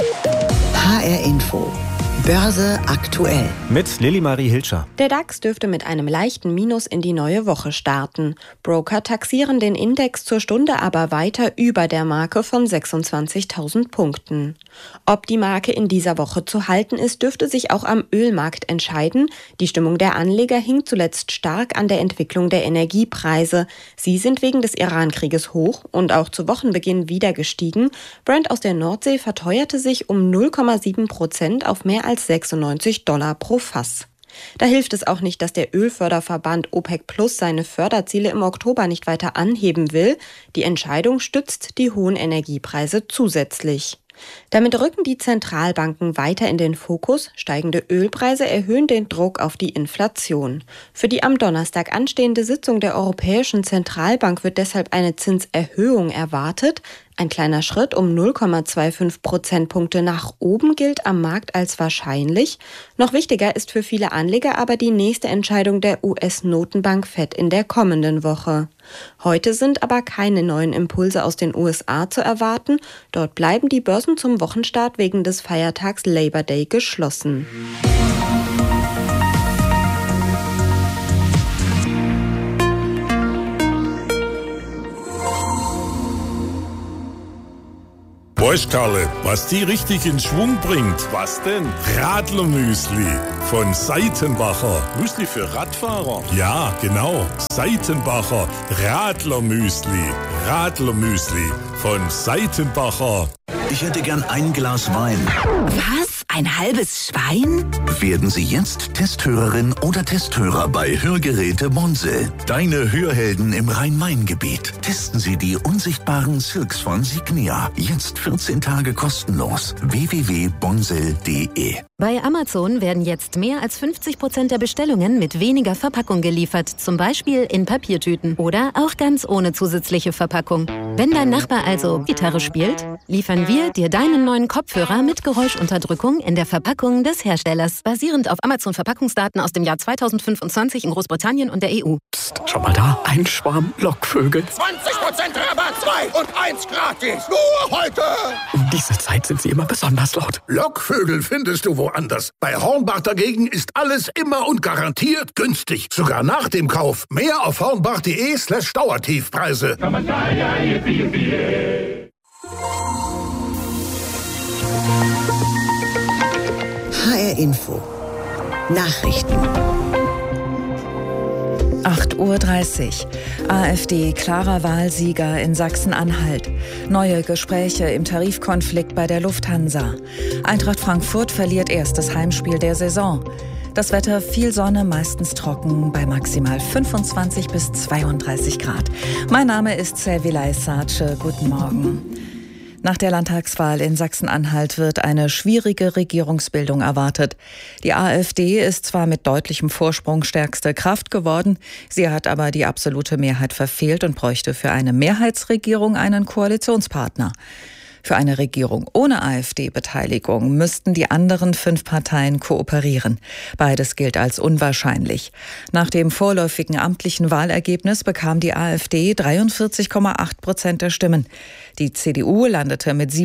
HR-Info. Börse aktuell. Mit Lilly-Marie Hilscher. Der DAX dürfte mit einem leichten Minus in die neue Woche starten. Broker taxieren den Index zur Stunde aber weiter über der Marke von 26.000 Punkten. Ob die Marke in dieser Woche zu halten ist, dürfte sich auch am Ölmarkt entscheiden. Die Stimmung der Anleger hing zuletzt stark an der Entwicklung der Energiepreise. Sie sind wegen des Iran-Krieges hoch und auch zu Wochenbeginn wieder gestiegen. Brent aus der Nordsee verteuerte sich um 0,7% auf mehr als $96 pro Fass. Da hilft es auch nicht, dass der Ölförderverband OPEC Plus seine Förderziele im Oktober nicht weiter anheben will. Die Entscheidung stützt die hohen Energiepreise zusätzlich. Damit rücken die Zentralbanken weiter in den Fokus. Steigende Ölpreise erhöhen den Druck auf die Inflation. Für die am Donnerstag anstehende Sitzung der Europäischen Zentralbank wird deshalb eine Zinserhöhung erwartet. Ein kleiner Schritt um 0,25 Prozentpunkte nach oben gilt am Markt als wahrscheinlich. Noch wichtiger ist für viele Anleger aber die nächste Entscheidung der US-Notenbank Fed in der kommenden Woche. Heute sind aber keine neuen Impulse aus den USA zu erwarten. Dort bleiben die Börsen zum Wochenstart wegen des Feiertags Labor Day geschlossen. Weißt Karle, was die richtig in Schwung bringt? Was denn? Radlermüsli von Seitenbacher. Müsli für Radfahrer? Ja, genau. Seitenbacher Radlermüsli. Radlermüsli von Seitenbacher. Ich hätte gern ein Glas Wein. Was? Ein halbes Schwein? Werden Sie jetzt Testhörerin oder Testhörer bei Hörgeräte Bonsel. Deine Hörhelden im Rhein-Main-Gebiet. Testen Sie die unsichtbaren Silks von Signia. Jetzt 14 Tage kostenlos. www.bonsel.de. Bei Amazon werden jetzt mehr als 50% der Bestellungen mit weniger Verpackung geliefert. Zum Beispiel in Papiertüten oder auch ganz ohne zusätzliche Verpackung. Wenn dein Nachbar also Gitarre spielt, liefern wir dir deinen neuen Kopfhörer mit Geräuschunterdrückung in der Verpackung des Herstellers. Basierend auf Amazon-Verpackungsdaten aus dem Jahr 2025 in Großbritannien und der EU. Psst, schau mal da. Ein Schwarm Lockvögel. 20% Rabatt, 2 und 1 gratis. Nur heute. Um diese Zeit sind sie immer besonders laut. Lockvögel findest du woanders. Bei Hornbach dagegen ist alles immer und garantiert günstig. Sogar nach dem Kauf. Mehr auf hornbach.de/Dauertiefpreise. HR Info. Nachrichten. 8:30 Uhr. AfD klarer Wahlsieger in Sachsen-Anhalt. Neue Gespräche im Tarifkonflikt bei der Lufthansa. Eintracht Frankfurt verliert erstes Heimspiel der Saison. Das Wetter viel Sonne, meistens trocken, bei maximal 25 bis 32 Grad. Mein Name ist Servilay Sace. Guten Morgen. Nach der Landtagswahl in Sachsen-Anhalt wird eine schwierige Regierungsbildung erwartet. Die AfD ist zwar mit deutlichem Vorsprung stärkste Kraft geworden, sie hat aber die absolute Mehrheit verfehlt und bräuchte für eine Mehrheitsregierung einen Koalitionspartner. Für eine Regierung ohne AfD-Beteiligung müssten die anderen 5 Parteien kooperieren. Beides gilt als unwahrscheinlich. Nach dem vorläufigen amtlichen Wahlergebnis bekam die AfD 43,8% der Stimmen. Die CDU landete mit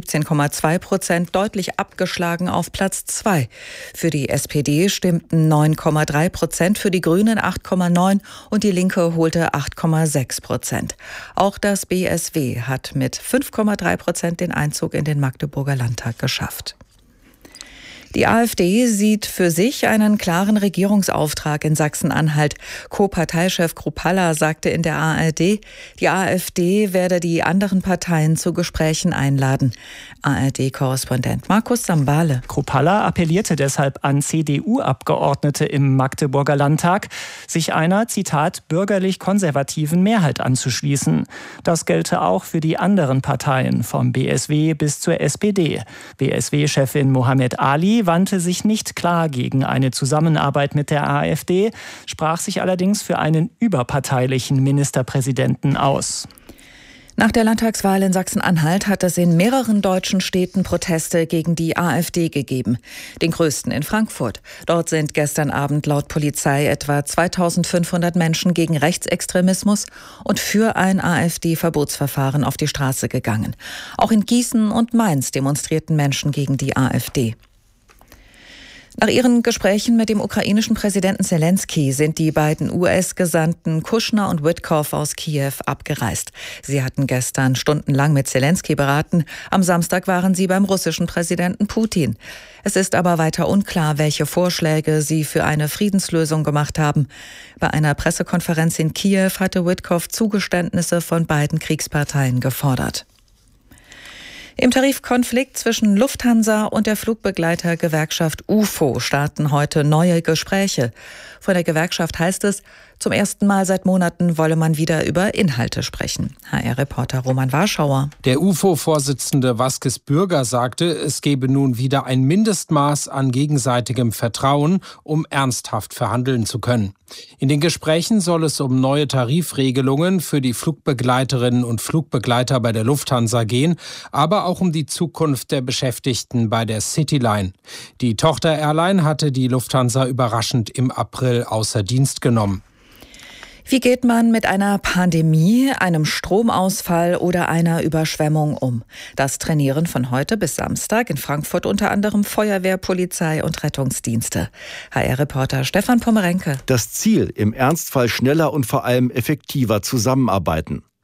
17,2% deutlich abgeschlagen auf Platz 2. Für die SPD stimmten 9,3%, für die Grünen 8,9% und die Linke holte 8,6%. Auch das BSW hat mit 5,3% den Einzug in den Magdeburger Landtag geschafft. Die AfD sieht für sich einen klaren Regierungsauftrag in Sachsen-Anhalt. Co-Parteichef Kruppalla sagte in der ARD, die AfD werde die anderen Parteien zu Gesprächen einladen. ARD-Korrespondent Markus Sambale. Kruppalla appellierte deshalb an CDU-Abgeordnete im Magdeburger Landtag, sich einer, Zitat, bürgerlich-konservativen Mehrheit anzuschließen. Das gelte auch für die anderen Parteien, vom BSW bis zur SPD. BSW-Chefin Mohammed Ali wandte sich nicht klar gegen eine Zusammenarbeit mit der AfD, sprach sich allerdings für einen überparteilichen Ministerpräsidenten aus. Nach der Landtagswahl in Sachsen-Anhalt hat es in mehreren deutschen Städten Proteste gegen die AfD gegeben. Den größten in Frankfurt. Dort sind gestern Abend laut Polizei etwa 2500 Menschen gegen Rechtsextremismus und für ein AfD-Verbotsverfahren auf die Straße gegangen. Auch in Gießen und Mainz demonstrierten Menschen gegen die AfD. Nach ihren Gesprächen mit dem ukrainischen Präsidenten Zelensky sind die beiden US-Gesandten Kushner und Witkoff aus Kiew abgereist. Sie hatten gestern stundenlang mit Zelensky beraten. Am Samstag waren sie beim russischen Präsidenten Putin. Es ist aber weiter unklar, welche Vorschläge sie für eine Friedenslösung gemacht haben. Bei einer Pressekonferenz in Kiew hatte Witkoff Zugeständnisse von beiden Kriegsparteien gefordert. Im Tarifkonflikt zwischen Lufthansa und der Flugbegleitergewerkschaft UFO starten heute neue Gespräche. Von der Gewerkschaft heißt es, zum ersten Mal seit Monaten wolle man wieder über Inhalte sprechen. HR-Reporter Roman Warschauer. Der UFO-Vorsitzende Vasquez Bürger sagte, es gebe nun wieder ein Mindestmaß an gegenseitigem Vertrauen, um ernsthaft verhandeln zu können. In den Gesprächen soll es um neue Tarifregelungen für die Flugbegleiterinnen und Flugbegleiter bei der Lufthansa gehen, aber auch um die Zukunft der Beschäftigten bei der Cityline. Die Tochter-Airline hatte die Lufthansa überraschend im April außer Dienst genommen. Wie geht man mit einer Pandemie, einem Stromausfall oder einer Überschwemmung um? Das trainieren von heute bis Samstag in Frankfurt unter anderem Feuerwehr, Polizei und Rettungsdienste. HR-Reporter Stefan Pommerenke. Das Ziel, im Ernstfall schneller und vor allem effektiver zusammenarbeiten.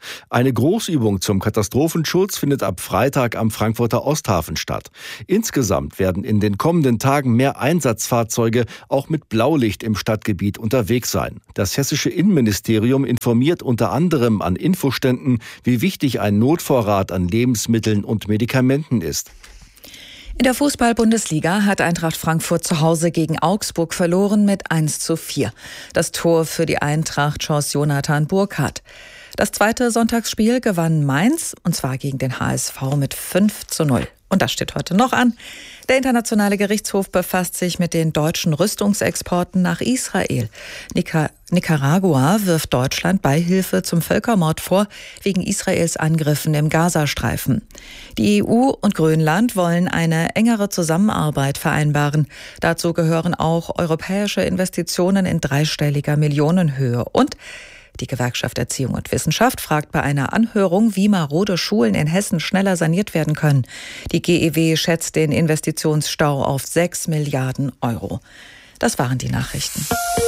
Eine Großübung zum Katastrophenschutz findet ab Freitag am Frankfurter Osthafen statt. Insgesamt werden in den kommenden Tagen mehr Einsatzfahrzeuge auch mit Blaulicht im Stadtgebiet unterwegs sein. Das hessische Innenministerium informiert unter anderem an Infoständen, wie wichtig ein Notvorrat an Lebensmitteln und Medikamenten ist. In der Fußball-Bundesliga hat Eintracht Frankfurt zu Hause gegen Augsburg verloren mit 1:4. Das Tor für die Eintracht schoss Jonathan Burkhardt. Das zweite Sonntagsspiel gewann Mainz, und zwar gegen den HSV mit 5:0. Und das steht heute noch an. Der Internationale Gerichtshof befasst sich mit den deutschen Rüstungsexporten nach Israel. Nicaragua wirft Deutschland Beihilfe zum Völkermord vor, wegen Israels Angriffen im Gazastreifen. Die EU und Grönland wollen eine engere Zusammenarbeit vereinbaren. Dazu gehören auch europäische Investitionen in dreistelliger Millionenhöhe. Und die Gewerkschaft Erziehung und Wissenschaft fragt bei einer Anhörung, wie marode Schulen in Hessen schneller saniert werden können. Die GEW schätzt den Investitionsstau auf 6 Milliarden Euro. Das waren die Nachrichten.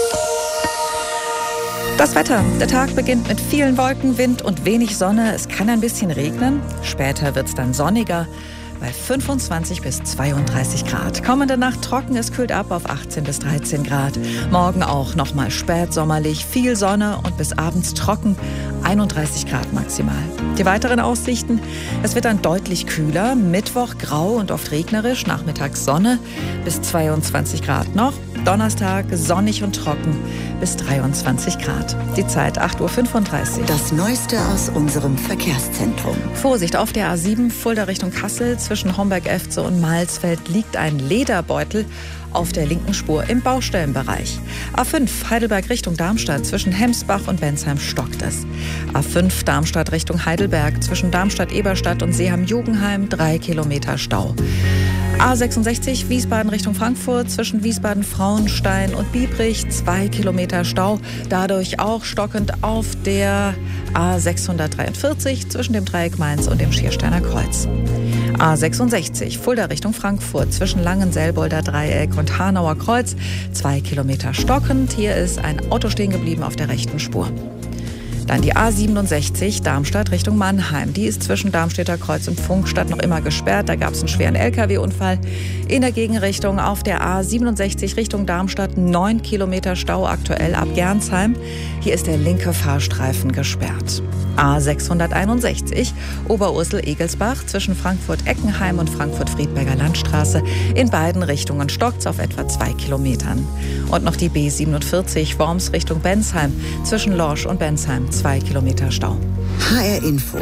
Das Wetter. Der Tag beginnt mit vielen Wolken, Wind und wenig Sonne. Es kann ein bisschen regnen. Später wird es dann sonniger bei 25 bis 32 Grad. Kommende Nacht trocken, es kühlt ab auf 18 bis 13 Grad. Morgen auch nochmal spätsommerlich, viel Sonne und bis abends trocken, 31 Grad maximal. Die weiteren Aussichten: Es wird dann deutlich kühler, Mittwoch grau und oft regnerisch, nachmittags Sonne bis 22 Grad noch. Donnerstag sonnig und trocken bis 23 Grad. Die Zeit 8:35 Uhr. Das Neueste aus unserem Verkehrszentrum. Vorsicht, auf der A7 Fulda Richtung Kassel zwischen Homberg-Efze und Malsfeld liegt ein Lederbeutel auf der linken Spur im Baustellenbereich. A5 Heidelberg Richtung Darmstadt zwischen Hemsbach und Bensheim stockt es. A5 Darmstadt Richtung Heidelberg zwischen Darmstadt-Eberstadt und Seeham-Jugenheim 3 Kilometer Stau. A66 Wiesbaden Richtung Frankfurt zwischen Wiesbaden-Frauenstein und Biebrich 2 Kilometer Stau. Dadurch auch stockend auf der A643 zwischen dem Dreieck Mainz und dem Schiersteiner Kreuz. A66 Fulda Richtung Frankfurt zwischen Langenselbolder Dreieck und Hanauer Kreuz 2 Kilometer stockend. Hier ist ein Auto stehen geblieben auf der rechten Spur. Dann die A67 Darmstadt Richtung Mannheim. Die ist zwischen Darmstädter Kreuz und Funkstadt noch immer gesperrt. Da gab es einen schweren LKW-Unfall. In der Gegenrichtung auf der A67 Richtung Darmstadt 9 Kilometer Stau aktuell ab Gernsheim. Hier ist der linke Fahrstreifen gesperrt. A661 Oberursel-Egelsbach zwischen Frankfurt-Eckenheim und Frankfurt-Friedberger Landstraße. In beiden Richtungen stockt's auf etwa 2 Kilometern. Und noch die B47 Worms Richtung Bensheim zwischen Lorsch und Bensheim 2 Kilometer Stau. HR Info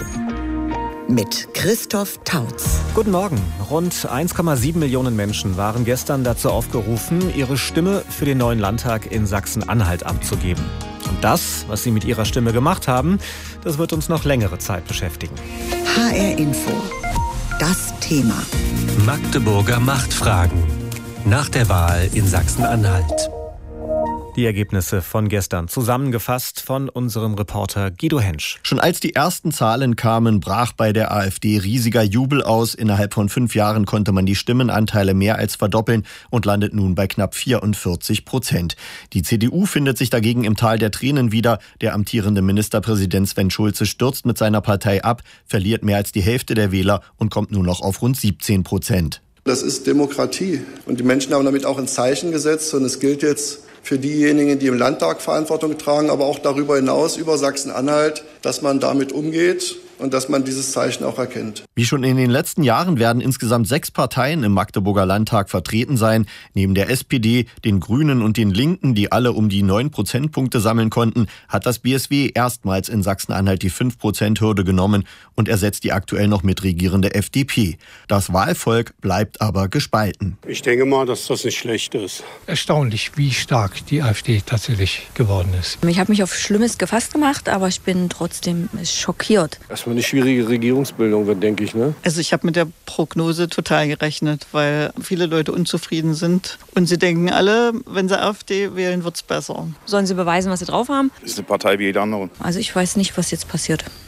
mit Christoph Tautz. Guten Morgen. Rund 1,7 Millionen Menschen waren gestern dazu aufgerufen, ihre Stimme für den neuen Landtag in Sachsen-Anhalt abzugeben. Und das, was sie mit ihrer Stimme gemacht haben, das wird uns noch längere Zeit beschäftigen. HR Info. Das Thema. Magdeburger Machtfragen. Nach der Wahl in Sachsen-Anhalt. Die Ergebnisse von gestern zusammengefasst von unserem Reporter Guido Hensch. Schon als die ersten Zahlen kamen, brach bei der AfD riesiger Jubel aus. Innerhalb von 5 Jahren konnte man die Stimmenanteile mehr als verdoppeln und landet nun bei knapp 44%. Die CDU findet sich dagegen im Tal der Tränen wieder. Der amtierende Ministerpräsident Sven Schulze stürzt mit seiner Partei ab, verliert mehr als die Hälfte der Wähler und kommt nur noch auf rund 17%. Das ist Demokratie. Und die Menschen haben damit auch ein Zeichen gesetzt. Und es gilt jetzt für diejenigen, die im Landtag Verantwortung tragen, aber auch darüber hinaus über Sachsen-Anhalt, dass man damit umgeht und dass man dieses Zeichen auch erkennt. Wie schon in den letzten Jahren werden insgesamt 6 Parteien im Magdeburger Landtag vertreten sein. Neben der SPD, den Grünen und den Linken, die alle um die 9 Prozentpunkte sammeln konnten, hat das BSW erstmals in Sachsen-Anhalt die 5%-Hürde genommen und ersetzt die aktuell noch mitregierende FDP. Das Wahlvolk bleibt aber gespalten. Ich denke mal, dass das nicht schlecht ist. Erstaunlich, wie stark die AfD tatsächlich geworden ist. Ich habe mich auf Schlimmes gefasst gemacht, aber ich bin trotzdem schockiert. Erstmal eine schwierige Regierungsbildung wird, denke ich. Ne? Also ich habe mit der Prognose total gerechnet, weil viele Leute unzufrieden sind. Und sie denken alle, wenn sie AfD wählen, wird es besser. Sollen sie beweisen, was sie drauf haben? Das ist eine Partei wie jede andere. Also ich weiß nicht, was jetzt passiert.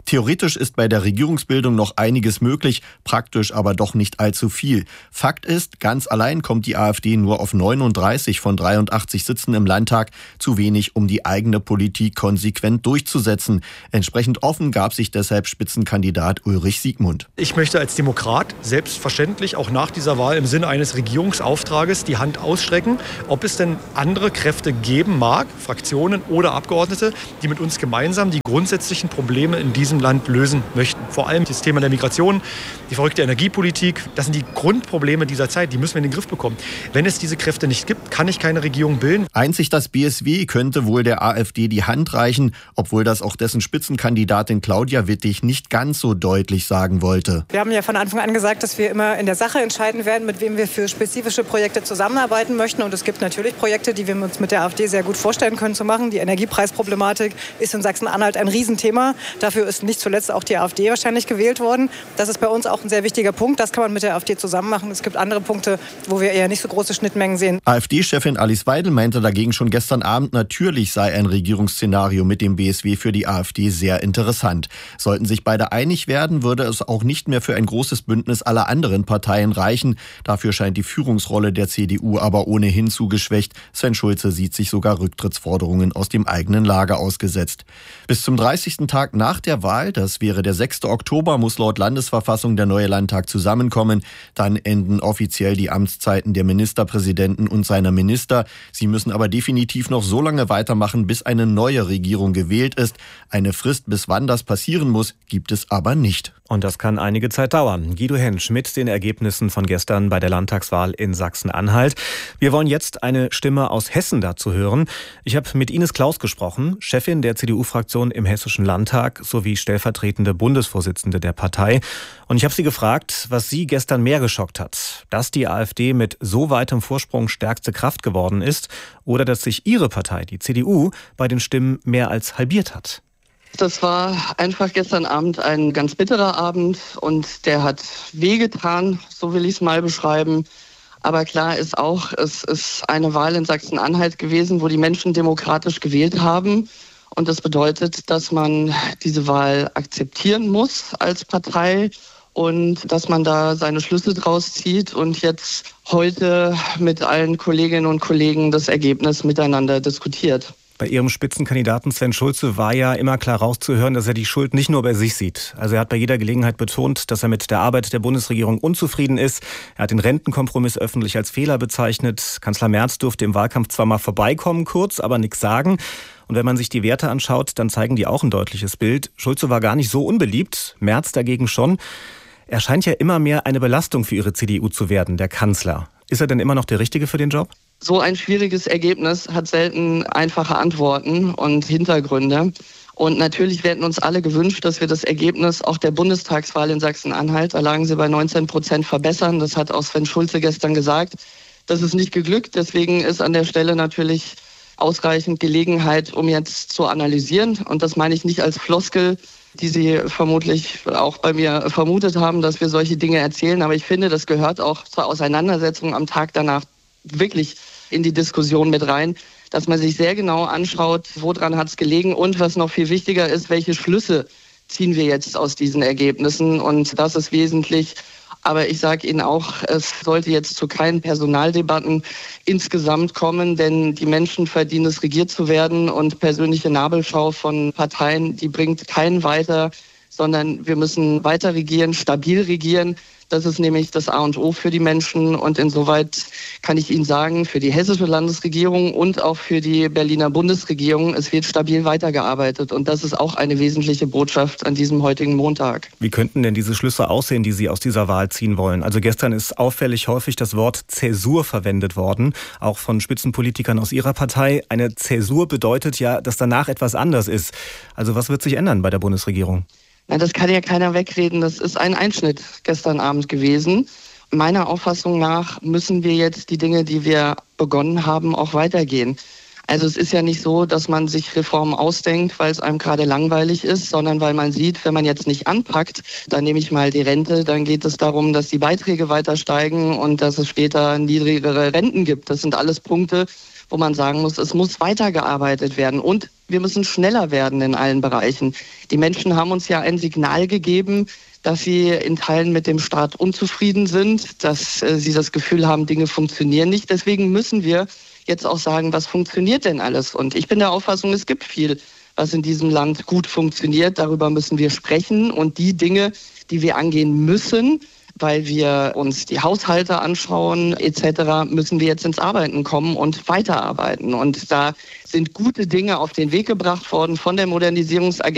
Theoretisch ist bei der Regierungsbildung noch einiges möglich, praktisch aber doch nicht allzu viel. Fakt ist, ganz allein kommt die AfD nur auf 39 von 83 Sitzen im Landtag, zu wenig, um die eigene Politik konsequent durchzusetzen. Entsprechend offen gab sich deshalb Spitzenkandidat Ulrich Siegmund. Ich möchte als Demokrat selbstverständlich auch nach dieser Wahl im Sinne eines Regierungsauftrages die Hand ausstrecken, ob es denn andere Kräfte geben mag, Fraktionen oder Abgeordnete, die mit uns gemeinsam die grundsätzlichen Probleme in diesem Land lösen möchten. Vor allem das Thema der Migration, die verrückte Energiepolitik, das sind die Grundprobleme dieser Zeit, die müssen wir in den Griff bekommen. Wenn es diese Kräfte nicht gibt, kann ich keine Regierung bilden. Einzig das BSW könnte wohl der AfD die Hand reichen, obwohl das auch dessen Spitzenkandidatin Claudia Wittig nicht ganz so deutlich sagen wollte. Wir haben ja von Anfang an gesagt, dass wir immer in der Sache entscheiden werden, mit wem wir für spezifische Projekte zusammenarbeiten möchten. Und es gibt natürlich Projekte, die wir uns mit der AfD sehr gut vorstellen können zu machen. Die Energiepreisproblematik ist in Sachsen-Anhalt ein Riesenthema. Dafür ist nicht zuletzt auch die AfD wahrscheinlich gewählt worden. Das ist bei uns auch ein sehr wichtiger Punkt. Das kann man mit der AfD zusammen machen. Es gibt andere Punkte, wo wir eher nicht so große Schnittmengen sehen. AfD-Chefin Alice Weidel meinte dagegen schon gestern Abend, natürlich sei ein Regierungsszenario mit dem BSW für die AfD sehr interessant. Sollten sich beide einig werden, würde es auch nicht mehr für ein großes Bündnis aller anderen Parteien reichen. Dafür scheint die Führungsrolle der CDU aber ohnehin zu geschwächt. Sven Schulze sieht sich sogar Rücktrittsforderungen aus dem eigenen Lager ausgesetzt. Bis zum 30. Tag nach der Wahl, das wäre der 6. Oktober, muss laut Landesverfassung der neue Landtag zusammenkommen. Dann enden offiziell die Amtszeiten der Ministerpräsidenten und seiner Minister. Sie müssen aber definitiv noch so lange weitermachen, bis eine neue Regierung gewählt ist. Eine Frist, bis wann das passieren muss, gibt es aber nicht. Und das kann einige Zeit dauern. Guido Hensch mit den Ergebnissen von gestern bei der Landtagswahl in Sachsen-Anhalt. Wir wollen jetzt eine Stimme aus Hessen dazu hören. Ich habe mit Ines Claus gesprochen, Chefin der CDU-Fraktion im Hessischen Landtag sowie stellvertretende Bundesvorsitzende der Partei. Und ich habe sie gefragt, was sie gestern mehr geschockt hat. Dass die AfD mit so weitem Vorsprung stärkste Kraft geworden ist oder dass sich ihre Partei, die CDU, bei den Stimmen mehr als halbiert hat. Das war einfach gestern Abend ein ganz bitterer Abend und der hat wehgetan, so will ich es mal beschreiben. Aber klar ist auch, es ist eine Wahl in Sachsen-Anhalt gewesen, wo die Menschen demokratisch gewählt haben. Und das bedeutet, dass man diese Wahl akzeptieren muss als Partei und dass man da seine Schlüsse draus zieht und jetzt heute mit allen Kolleginnen und Kollegen das Ergebnis miteinander diskutiert. Bei Ihrem Spitzenkandidaten Sven Schulze war ja immer klar rauszuhören, dass er die Schuld nicht nur bei sich sieht. Also er hat bei jeder Gelegenheit betont, dass er mit der Arbeit der Bundesregierung unzufrieden ist. Er hat den Rentenkompromiss öffentlich als Fehler bezeichnet. Kanzler Merz durfte im Wahlkampf zwar mal vorbeikommen kurz, aber nichts sagen. Und wenn man sich die Werte anschaut, dann zeigen die auch ein deutliches Bild. Schulze war gar nicht so unbeliebt, Merz dagegen schon. Er scheint ja immer mehr eine Belastung für Ihre CDU zu werden, der Kanzler. Ist er denn immer noch der Richtige für den Job? So ein schwieriges Ergebnis hat selten einfache Antworten und Hintergründe. Und natürlich hätten uns alle gewünscht, dass wir das Ergebnis auch der Bundestagswahl in Sachsen-Anhalt, da lagen sie bei 19%, verbessern. Das hat auch Sven Schulze gestern gesagt. Das ist nicht geglückt. Deswegen ist an der Stelle natürlich ausreichend Gelegenheit, um jetzt zu analysieren. Und das meine ich nicht als Floskel, die Sie vermutlich auch bei mir vermutet haben, dass wir solche Dinge erzählen. Aber ich finde, das gehört auch zur Auseinandersetzung am Tag danach wirklich in die Diskussion mit rein, dass man sich sehr genau anschaut, woran hat es gelegen und was noch viel wichtiger ist, welche Schlüsse ziehen wir jetzt aus diesen Ergebnissen. Und das ist wesentlich. Aber ich sage Ihnen auch, es sollte jetzt zu keinen Personaldebatten insgesamt kommen, denn die Menschen verdienen es, regiert zu werden. Und persönliche Nabelschau von Parteien, die bringt keinen weiter, sondern wir müssen weiter regieren, stabil regieren. Das ist nämlich das A und O für die Menschen. Und insoweit kann ich Ihnen sagen, für die hessische Landesregierung und auch für die Berliner Bundesregierung, es wird stabil weitergearbeitet. Und das ist auch eine wesentliche Botschaft an diesem heutigen Montag. Wie könnten denn diese Schlüsse aussehen, die Sie aus dieser Wahl ziehen wollen? Also gestern ist auffällig häufig das Wort Zäsur verwendet worden, auch von Spitzenpolitikern aus Ihrer Partei. Eine Zäsur bedeutet ja, dass danach etwas anders ist. Also was wird sich ändern bei der Bundesregierung? Na, das kann ja keiner wegreden. Das ist ein Einschnitt gestern Abend gewesen. Meiner Auffassung nach müssen wir jetzt die Dinge, die wir begonnen haben, auch weitergehen. Also es ist ja nicht so, dass man sich Reformen ausdenkt, weil es einem gerade langweilig ist, sondern weil man sieht, wenn man jetzt nicht anpackt, dann nehme ich mal die Rente, dann geht es darum, dass die Beiträge weiter steigen und dass es später niedrigere Renten gibt. Das sind alles Punkte, wo man sagen muss, es muss weitergearbeitet werden. Und Wir müssen schneller werden in allen Bereichen. Die Menschen haben uns ja ein Signal gegeben, dass sie in Teilen mit dem Staat unzufrieden sind, dass sie das Gefühl haben, Dinge funktionieren nicht. Deswegen müssen wir jetzt auch sagen, was funktioniert denn alles? Und ich bin der Auffassung, es gibt viel, was in diesem Land gut funktioniert. Darüber müssen wir sprechen. Und die Dinge, die wir angehen müssen, weil wir uns die Haushalte anschauen etc., müssen wir jetzt ins Arbeiten kommen und weiterarbeiten. Und da sind gute Dinge auf den Weg gebracht worden von der Modernisierungsagenda.